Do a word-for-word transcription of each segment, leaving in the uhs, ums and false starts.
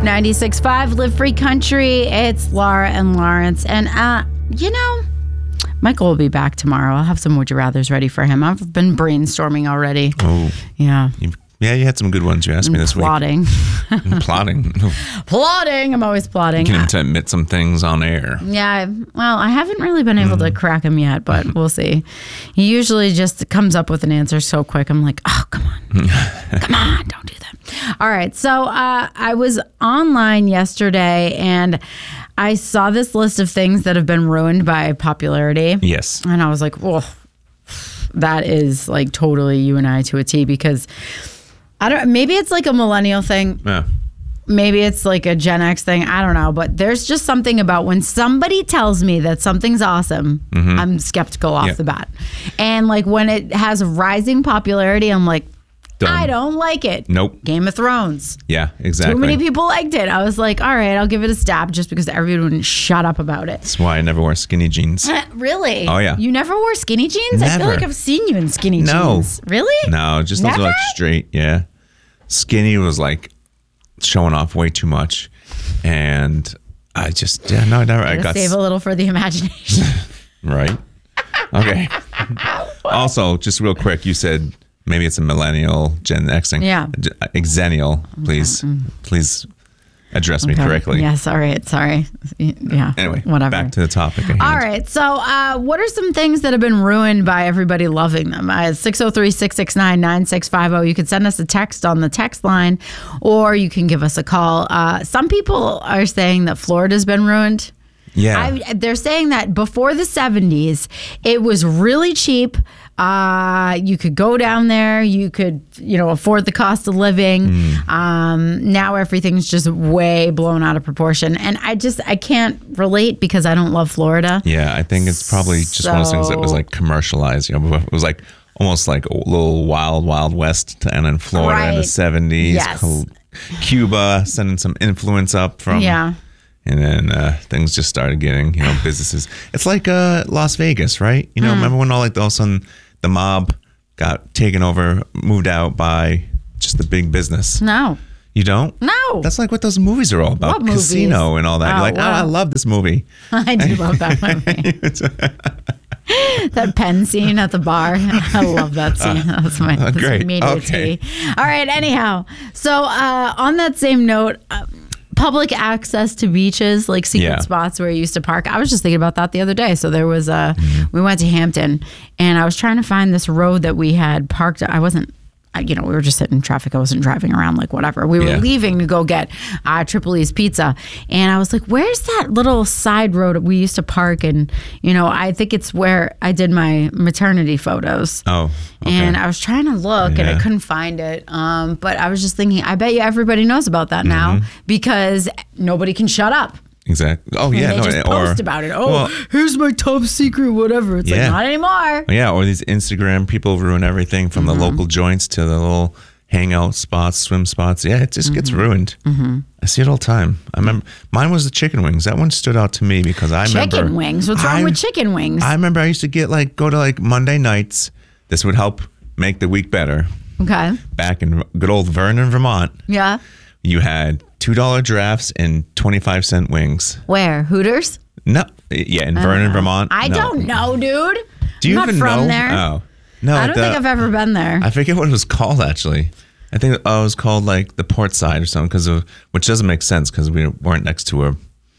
ninety-six point five Live Free Country. It's Laura and Lawrence. And, uh, you know, Michael will be back tomorrow. I'll have some Would You Rathers ready for him. I've been brainstorming already. Oh. Yeah. You've, yeah, you had some good ones you asked me this plotting. week. Plotting. Plotting. I'm always plotting. You can to admit some things on air. Yeah. Well, I haven't really been able mm. to crack him yet, but we'll see. He usually just comes up with an answer so quick. I'm like, oh, come on. Come on. Don't do that. All right. So uh, I was online yesterday and I saw this list of things that have been ruined by popularity. Yes. And I was like, whoa, that is like totally you and I to a T, because I don't, maybe it's like a millennial thing. Yeah. Maybe it's like a Gen X thing. I don't know. But there's just something about when somebody tells me that something's awesome, mm-hmm. I'm skeptical off yeah. the bat. And like when it has rising popularity, I'm like, Done. I don't like it. Nope. Game of Thrones. Yeah, exactly. Too many people liked it. I was like, all right, I'll give it a stab just because everyone wouldn't shut up about it. That's why I never wear skinny jeans. Uh, really? Oh, yeah. You never wore skinny jeans? Never. I feel like I've seen you in skinny no. jeans. Really? No, just those never? are like straight. Yeah. Skinny was like showing off way too much. And I just, yeah, no, I never. I got save a little for the imagination. Right. Okay. Also, just real quick, you said maybe it's a millennial Gen X thing. Yeah. Exennial, please. Mm-hmm. Please address okay. me correctly. Yes, all right. Sorry. Yeah. Anyway, whatever. Back to the topic at hand. All right. So uh, what are some things that have been ruined by everybody loving them? Uh, six oh three, six six nine, nine six five oh. You can send us a text on the text line, or you can give us a call. Uh, some people are saying that Florida's been ruined. Yeah. I, they're saying that before the seventies, it was really cheap. Uh, you could go down there. You could, you know, afford the cost of living. Mm. Um, now everything's just way blown out of proportion. And I just, I can't relate because I don't love Florida. Yeah, I think it's probably just so, one of those things that was like commercialized. You know, it was like almost like a little wild, wild west. And in Florida right. in the seventies, yes. Cuba sending some influence up from. Yeah. And then uh, things just started getting, you know, businesses. It's like uh, Las Vegas, right? You know, mm. remember when all like all of a sudden the mob got taken over, moved out by just the big business? No. You don't? No. That's like what those movies are all about. What Casino movies? and all that. Oh, You're like, wow. oh, I love this movie. I do love that movie. That pen scene at the bar. I love that scene. Uh, that's my uh, that's great. immediate Okay. tea. All right. Anyhow, so uh, on that same note, uh, public access to beaches, like secret yeah. spots where you used to park. I was just thinking about that the other day. So there was a, mm-hmm. we went to Hampton and I was trying to find this road that we had parked. I wasn't, you know, we were just sitting in traffic. I wasn't driving around, like whatever. We were yeah. leaving to go get uh, Triple E's Pizza. And I was like, where's that little side road we used to park? And, you know, I think it's where I did my maternity photos. Oh, okay. And I was trying to look yeah. and I couldn't find it. Um, but I was just thinking, I bet you everybody knows about that now mm-hmm. because nobody can shut up. Exactly. Oh, yeah. And they no, just post or, about it. Oh, well, here's my top secret, whatever. It's yeah. like, not anymore. Yeah, or these Instagram people ruin everything from mm-hmm. the local joints to the little hangout spots, swim spots. Yeah, it just mm-hmm. gets ruined. Mm-hmm. I see it all the time. I remember mine was the chicken wings. That one stood out to me because I chicken remember. Chicken wings? What's wrong I, with chicken wings? I remember I used to get like, go to like Monday nights. This would help make the week better. Okay. Back in good old Vernon, Vermont. Yeah. You had two dollar drafts and twenty-five cent wings. Where? Hooters? No. Yeah, in Vernon, Vermont. I no. don't know, dude. Do you I'm even not from know? There. Oh. No, I don't the, think I've ever been there. I forget what it was called, actually. I think oh, it was called like the Port Side or something, because of which doesn't make sense because we weren't next to a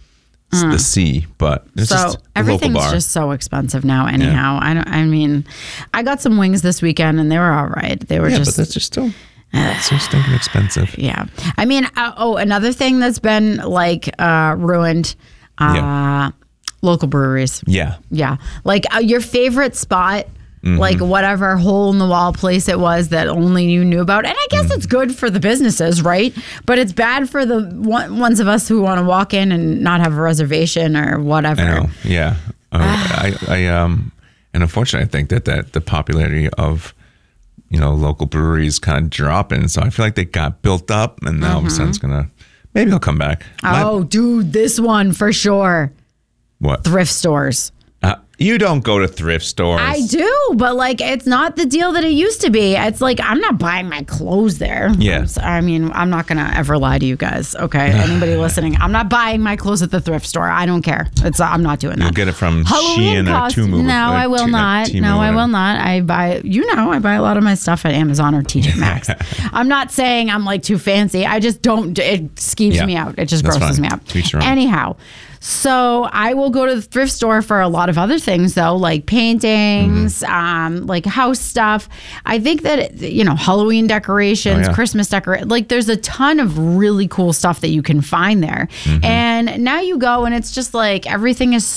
mm. the sea, but it's so just a everything's local bar. Just so expensive now. Anyhow, yeah. I don't. I mean, I got some wings this weekend and they were all right. They were yeah, just. but that's just still. It's so stinking expensive. Yeah, I mean, uh, oh, another thing that's been like uh, ruined. Uh, yeah. Local breweries. Yeah. Yeah, like uh, your favorite spot. Mm-hmm. Like whatever hole in the wall place it was that only you knew about. And I guess mm. it's good for the businesses, right? But it's bad for the one, ones of us who want to walk in and not have a reservation or whatever. I know. Yeah. Uh, I, I, um, and unfortunately, I think that, that the popularity of, you know, local breweries kind of dropping. So I feel like they got built up and now mm-hmm. all of a sudden it's going to, maybe he'll come back. Oh, My, dude, this one for sure. What? Thrift stores. Uh, You don't go to thrift stores. I do, but like it's not the deal that it used to be. It's like I'm not buying my clothes there. Yeah. I mean, I'm not gonna ever lie to you guys. Okay, anybody listening, I'm not buying my clothes at the thrift store. I don't care. It's I'm not doing that. You'll get it from Halloween Shein cost- or Temu. No, uh, I will T- not. Temu No, or I will whatever. not. I buy. You know, I buy a lot of my stuff at Amazon or T J Maxx. I'm not saying I'm like too fancy. I just don't. It skeeves Yeah. me out. It just That's grosses fine. me out. To each their own. Anyhow. So I will go to the thrift store for a lot of other things, though, like paintings, Mm-hmm. um, like house stuff. I think that, you know, Halloween decorations, Oh, yeah. Christmas decorations, like there's a ton of really cool stuff that you can find there. Mm-hmm. And now you go and it's just like everything is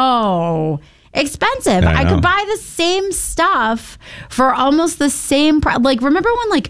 so expensive. I I, know. could buy the same stuff for almost the same price. Like, remember when like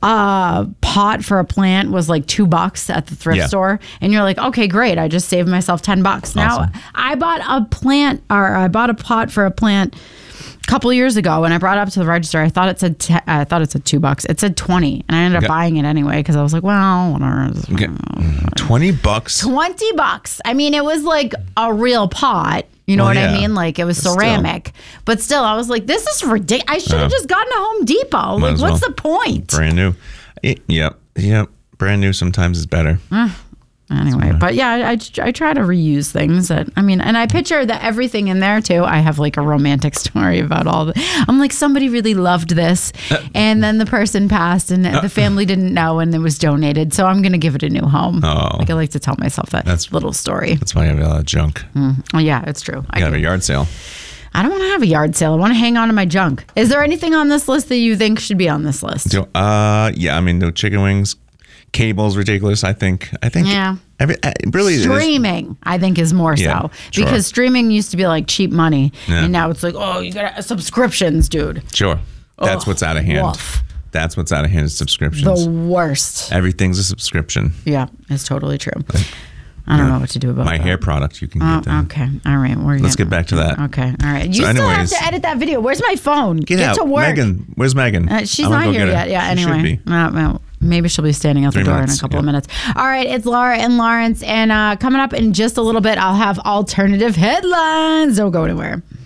a pot for a plant was like two bucks at the thrift Yeah. store? And you're like, okay, great. I just saved myself ten bucks. Now Awesome. I bought a plant or I bought a pot for a plant a couple years ago when I brought it up to the register. I thought it said te- I thought it said two bucks. It said twenty, and I ended up Okay. buying it anyway because I was like, well, whatever. Okay. twenty bucks. twenty bucks. I mean, it was like a real pot. You know Well, what I yeah. mean? Like it was But still. ceramic. But still, I was like, this is ridiculous. I should have Yeah. just gotten a Home Depot. Might Like, as what's well. the point? Brand new. It- yep. Yep. Brand new sometimes is better. Anyway, but yeah, I, I, I try to reuse things that, I mean, and I picture that everything in there too. I have like a romantic story about all the, I'm like, somebody really loved this. And then the person passed and the family didn't know and it was donated. So I'm going to give it a new home. Oh. Like I like to tell myself that That's- little story. That's why you have a lot of junk. Oh, yeah, it's true. I You have do. a yard sale. I don't want to have a yard sale. I want to hang on to my junk. Is there anything on this list that you think should be on this list? So, uh, yeah, I mean, the chicken wings, cable's ridiculous. I think. I think. Yeah. Every, it really is. Streaming, I think, is more Yeah, so sure. because streaming used to be like cheap money, Yeah. and now it's like, oh, you got subscriptions, dude. Sure. That's Ugh, what's out of hand. woof. That's what's out of hand is subscriptions. The worst. Everything's a subscription. Yeah, it's totally true. I don't know what to do about My that. hair product, you can Oh, get that. okay. All right. We're Let's getting- get back to that. Okay. All right. You So still anyways- have to edit that video. Where's my phone? Get, out. to work. Megan, where's Megan? Uh, she's I'm gonna not go here get her. yet. Yeah. She should Anyway, be. Uh, well, maybe she'll be standing out Three the door minutes, in a couple yeah. of minutes. All right, it's Laura and Lawrence, and uh, coming up in just a little bit, I'll have alternative headlines. Don't go anywhere.